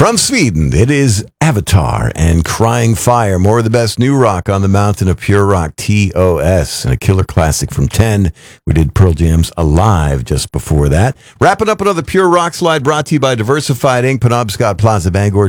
From Sweden, it is Avatar and Crying Fire. More of the best new rock on the mountain of pure rock, TOS. And a killer classic from 10. We did Pearl Jam's Alive just before that. Wrapping up another Pure Rock Slide brought to you by Diversified Inc., Penobscot Plaza, Bangor,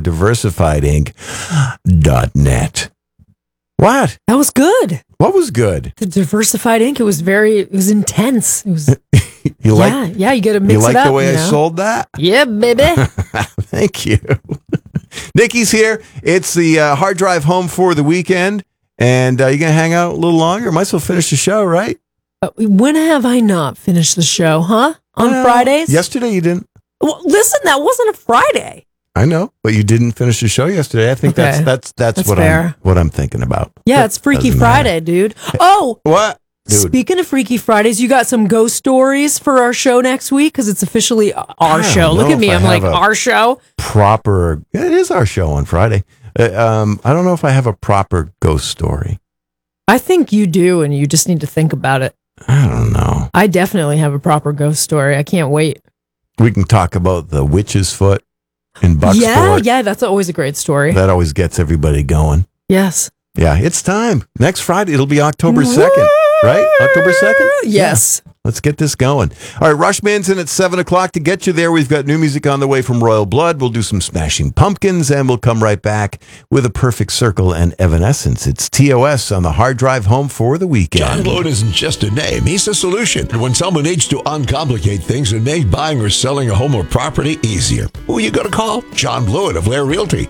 diversifiedinc.net. What? That was good. What was good? The Diversified Inc. It was intense. It was. You like? Yeah. You got to mix it up. You like the way I sold that? Yeah, baby. Thank you. Nikki's here. It's the hard drive home for the weekend, and you gonna hang out a little longer? Might as well finish the show, right? When have I not finished the show? Huh? On Fridays? Yesterday you didn't. Well, listen, that wasn't a Friday. I know, but you didn't finish the show yesterday. I think Okay. that's what I'm thinking about. Yeah, it's Freaky Friday, dude. Oh, what? Dude. Speaking of Freaky Fridays, you got some ghost stories for our show next week because it's officially our show. Look at me, I'm like, our show. It is our show on Friday. I don't know if I have a proper ghost story. I think you do, and you just need to think about it. I don't know. I definitely have a proper ghost story. I can't wait. We can talk about the witch's foot in Bucksport. Yeah, that's always a great story. That always gets everybody going. Yes. Yeah, it's time. Next Friday, it'll be October 2nd, right? October 2nd? Yes. Yeah. Let's get this going. All right, Rushman's in at 7 o'clock. To get you there, we've got new music on the way from Royal Blood. We'll do some Smashing Pumpkins, and we'll come right back with A Perfect Circle and Evanescence. It's TOS on the hard drive home for the weekend. John Blewett isn't just a name. He's a solution. When someone needs to uncomplicate things and make buying or selling a home or property easier, who are you going to call? John Blewett of Lair Realty.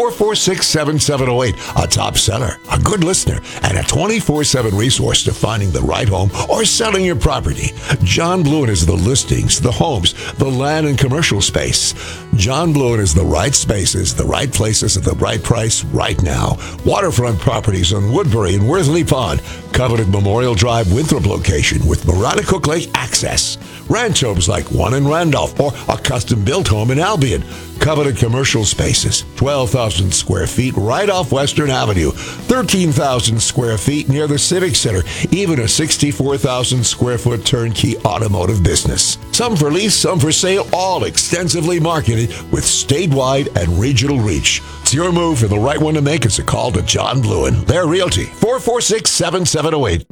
446-7708. A top seller, a good listener, and a 24/7 resource to finding the right home or selling your property. John Blewett is the listings, the homes, the land and commercial space. John Blewett is the right spaces, the right places at the right price right now. Waterfront properties on Woodbury and Worthley Pond. Coveted Memorial Drive Winthrop location with Maranacook Lake access. Ranch homes like one in Randolph or a custom-built home in Albion. Coveted commercial spaces, 12,000 square feet right off Western Avenue, 13,000 square feet near the Civic Center, even a 64,000 square foot turnkey automotive business. Some for lease, some for sale, all extensively marketed with statewide and regional reach. It's your move for the right one to make. It's a call to John Blewett, Lair Realty, 446-7708.